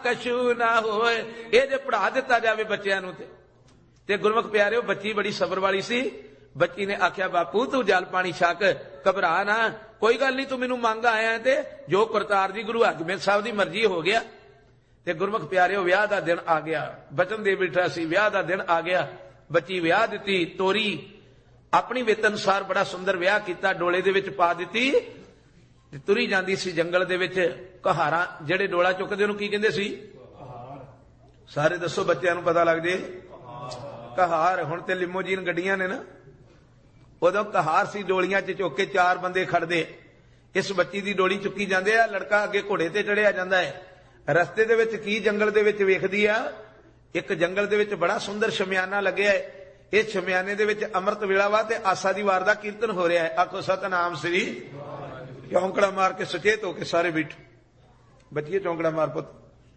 कछू ना होए। ये जे पढ़ा दिता जाए बच्चों नूं ते गुरमुख प्यारिओ बच्ची बड़ी सबर वाली सी। बच्ची ने आख्या बापू तू जल पानी छक, घबरा ना, कोई गल नहीं, तू मैनू मंग आया ते जो करतार दी गुरु हरगोबिंद साहब दी मर्जी हो गया। ते गुरमुख प्यारिओ विआह दा दिन आ गया, बचन दे बैठा सी, विआह दा दिन आ गया। बच्ची विआह दिती, तोरी अपनी वित अनुसार बड़ा सुंदर विआह किया, डोले दे विच पा दिती ते तुरी जांदी सी जंगल दे विच। कहारा जेड़े डोला चुकदे उहनूं की कहिंदे सी? सारे दसो बच्चों नूं पता लग जे। कहार। हुण ते लिमोजीन गड्डियां ने ना, उदों कहार सी, डोलियां च चुक के चार बंदे खड़दे, इस बच्ची दी डोली चुकी जांदे आ, लड़का अगे घोड़े ते चढ़िया जांदा है। रस्ते दे विच की जंगल दे विच वेखदी आ, एक जंगल दे विच बड़ा सुंदर शमियाना लग्या है। इस शमियाने दे विच अमृत वेला वा ते आसा दी वार दा कीर्तन हो रहा है। आखो सतनाम श्री। चौंकड़ा मार के सचेत होके सारे बैठो। बच्चिए चौंकड़ा मार पुत।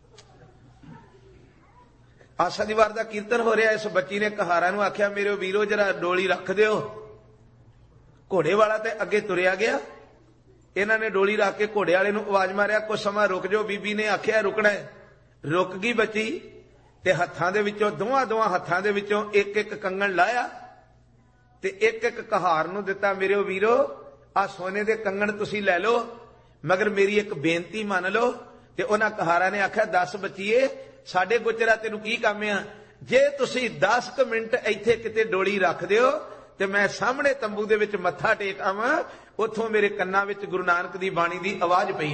आसा दी वार दा कीर्तन हो रहा है। इस बच्ची ने कहारा नूं आख्या मेरे वीरो जरा डोली रख दिओ। घोड़े वाला ते अगे तुरिया गया। इन्हां ने डोली रख के घोड़े वाले नूं आवाज मारिया कुछ समा रुक जाओ। बीबी ने आख्या रुकना है। रुक गई बच्ची ते हत्थां दे विचों दोवां हत्थां दे विचों एक एक कंगण लाया ते एक एक कहार नूं दिता। मेरे वीरो आ सोने दे कंगण तुसीं लै लो, मगर मेरी एक बेनती मान लो। ते उन्हां कहारा ने आख्या दस बच्चीए साडे गुजरा तैनूं की काम आ, जे तुसीं 10 मिनट इत्थे किते डोली रख दिओ ते मैं सामने तंबू दे विच मत्था टेक आवां, उथों मेरे कन्नां विच गुरु नानक दी बाणी दी आवाज पई।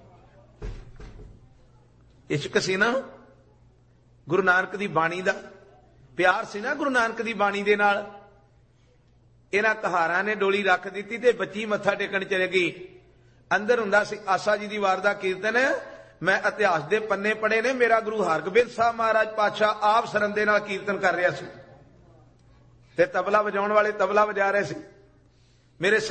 इश्क सी ना गुरु नानक दी बाणी दा, प्यार सी ना गुरु नानक दी बाणी दे नाल। इन्हां कहारां ने डोली रख दित्ती ते बच्ची मत्था टेकण चले गई। अंदर हुंदा सी आसा जी दी वार दा कीर्तन। मैं इतिहास दे पन्ने पढ़े ने, मेरा गुरु हरगोबिंद साहब महाराज पातशाह आप सरन दे नाल कीर्तन कर रहा सी ते तबला वजाउण वाले तबला वजा रहे सी। मेरे